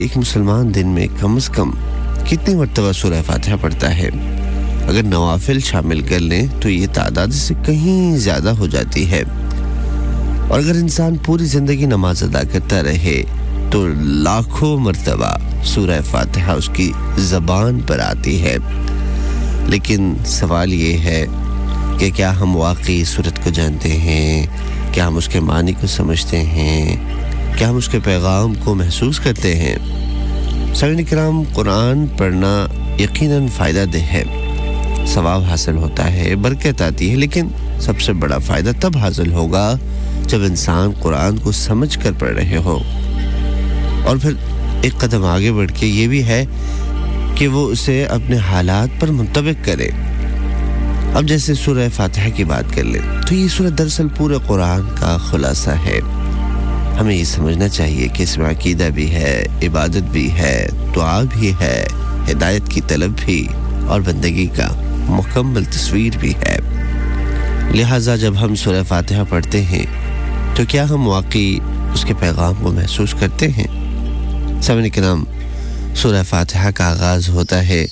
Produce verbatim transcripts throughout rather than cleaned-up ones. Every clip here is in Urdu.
ایک مسلمان دن میں کم از کم کتنی مرتبہ سورہ فاتحہ پڑھتا ہے؟ اگر نوافل شامل کر لیں تو یہ تعداد سے کہیں زیادہ ہو جاتی ہے، اور اگر انسان پوری زندگی نماز ادا کرتا رہے تو لاکھوں مرتبہ سورہ فاتحہ اس کی زبان پر آتی ہے۔ لیکن سوال یہ ہے کہ کیا ہم واقعی سورت کو جانتے ہیں؟ کیا ہم اس کے معنی کو سمجھتے ہیں؟ کیا ہم اس کے پیغام کو محسوس کرتے ہیں؟ سامعین کرام، قرآن پڑھنا یقیناً فائدہ دہ ہے، ثواب حاصل ہوتا ہے، برکت آتی ہے، لیکن سب سے بڑا فائدہ تب حاصل ہوگا جب انسان قرآن کو سمجھ کر پڑھ رہے ہو، اور پھر ایک قدم آگے بڑھ کے یہ بھی ہے کہ وہ اسے اپنے حالات پر منطبق کرے۔ اب جیسے سورہ فاتحہ کی بات کر لیں تو یہ سورہ دراصل پورے قرآن کا خلاصہ ہے۔ ہمیں یہ سمجھنا چاہیے کہ اس میں عقیدہ بھی ہے، عبادت بھی ہے، دعا بھی ہے، ہدایت کی طلب بھی، اور بندگی کا مکمل تصویر بھی ہے۔ لہٰذا جب ہم سورہ فاتحہ پڑھتے ہیں تو کیا ہم واقعی اس کے پیغام کو محسوس کرتے ہیں؟ سامعین کرام، سورہ فاتحہ کا آغاز ہوتا ہے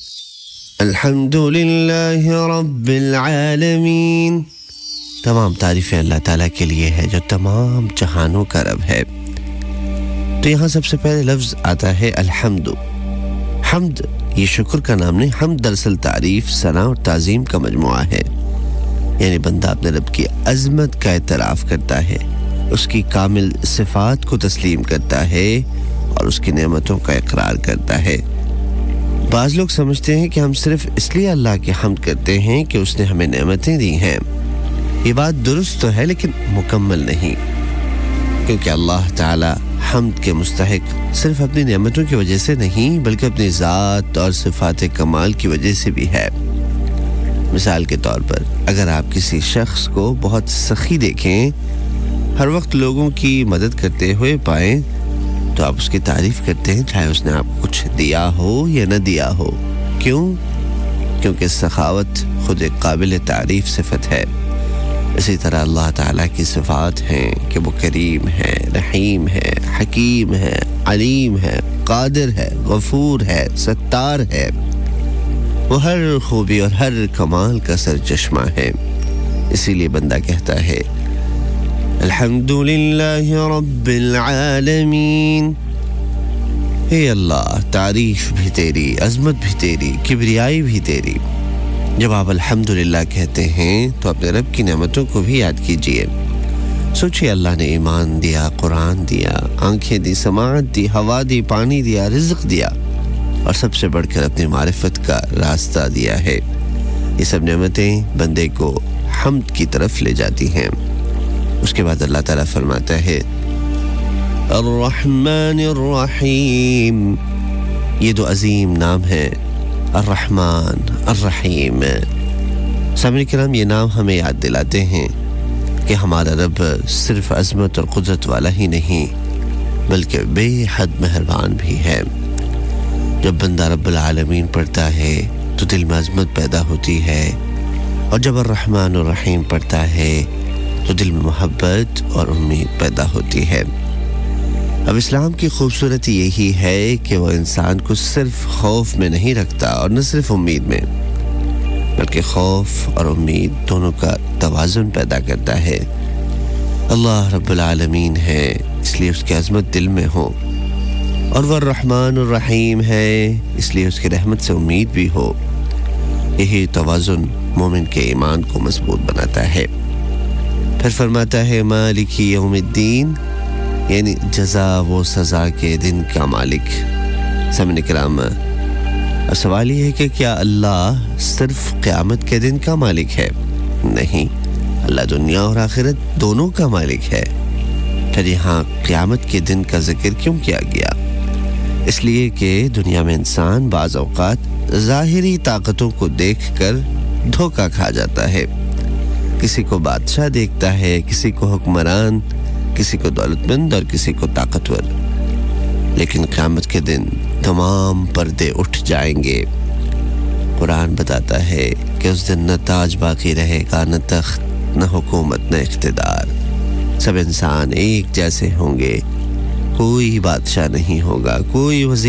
الحمدللہ رب العالمین۔ تمام تعریفیں اللہ تعالیٰ کے لیے ہے جو تمام جہانوں کا رب ہے۔ تو یہاں سب سے پہلے لفظ آتا ہے الحمد۔ حمد یہ شکر کا نام نہیں، حمد دراصل تعریف، ثنا اور تعظیم کا مجموعہ ہے۔ یعنی بندہ اپنے رب کی عظمت کا اعتراف کرتا ہے، اس کی کامل صفات کو تسلیم کرتا ہے اور اس کی نعمتوں کا اقرار کرتا ہے۔ بعض لوگ سمجھتے ہیں کہ ہم صرف اس لیے اللہ کی حمد کرتے ہیں کہ اس نے ہمیں نعمتیں دی ہیں۔ یہ بات درست تو ہے لیکن مکمل نہیں، کیونکہ اللہ تعالی حمد کے مستحق صرف اپنی نعمتوں کی وجہ سے نہیں بلکہ اپنی ذات اور صفات کمال کی وجہ سے بھی ہے۔ مثال کے طور پر اگر آپ کسی شخص کو بہت سخی دیکھیں، ہر وقت لوگوں کی مدد کرتے ہوئے پائیں، تو آپ اس کی تعریف کرتے ہیں چاہے اس نے آپ کو کچھ دیا ہو یا نہ دیا ہو۔ کیوں؟ کیونکہ سخاوت خود ایک قابل تعریف صفت ہے۔ اسی طرح اللہ تعالیٰ کی صفات ہیں کہ وہ کریم ہے، رحیم ہے، حکیم ہے، علیم ہے، قادر ہے، غفور ہے، ستار ہے۔ وہ ہر خوبی اور ہر کمال کا سرچشمہ ہے۔ اسی لیے بندہ کہتا ہے الحمدللہ رب العالمین۔ اے اللہ، تعریف بھی تیری، عظمت بھی تیری، کبریائی بھی تیری۔ جب آپ الحمدللہ کہتے ہیں تو اپنے رب کی نعمتوں کو بھی یاد کیجئے۔ سوچئے اللہ نے ایمان دیا، قرآن دیا، آنکھیں دی، سماعت دی، ہوا دی، پانی دیا، رزق دیا، اور سب سے بڑھ کر اپنی معرفت کا راستہ دیا ہے۔ یہ سب نعمتیں بندے کو حمد کی طرف لے جاتی ہیں۔ اس کے بعد اللہ تعالیٰ فرماتا ہے الرحمن الرحیم۔ یہ دو عظیم نام ہیں، الرحمن الرحیم۔ سامعین کرام، یہ نام ہمیں یاد دلاتے ہیں کہ ہمارا رب صرف عظمت اور قدرت والا ہی نہیں بلکہ بے حد مہربان بھی ہے۔ جب بندہ رب العالمین پڑھتا ہے تو دل میں عظمت پیدا ہوتی ہے، اور جب الرحمن الرحیم پڑھتا ہے تو دل میں محبت اور امید پیدا ہوتی ہے۔ اب اسلام کی خوبصورتی یہی ہے کہ وہ انسان کو صرف خوف میں نہیں رکھتا اور نہ صرف امید میں، بلکہ خوف اور امید دونوں کا توازن پیدا کرتا ہے۔ اللہ رب العالمین ہے اس لیے اس کی عظمت دل میں ہو، اور وہ الرحمن الرحیم ہے اس لیے اس کی رحمت سے امید بھی ہو۔ یہی توازن مومن کے ایمان کو مضبوط بناتا ہے۔ پھر فرماتا ہے مالک یوم الدین، یعنی جزا و سزا کے دن کا مالک۔ سامعین کرام، اب سوال یہ ہے کہ کیا اللہ صرف قیامت کے دن کا مالک ہے؟ نہیں، اللہ دنیا اور آخرت دونوں کا مالک ہے۔ پھر یہاں قیامت کے دن کا ذکر کیوں کیا گیا؟ اس لیے کہ دنیا میں انسان بعض اوقات ظاہری طاقتوں کو دیکھ کر دھوکہ کھا جاتا ہے۔ کسی کو بادشاہ دیکھتا ہے، کسی کو حکمران، کسی کو دولت مند اور کسی کو طاقتور، لیکن قیامت کے دن تمام پردے اٹھ جائیں گے۔ قرآن بتاتا ہے کہ اس دن نہ تاج باقی رہے گا، نہ تخت، نہ حکومت، نہ اقتدار۔ سب انسان ایک جیسے ہوں گے، कोई बादशाह नहीं होगा, कोई वज़ीर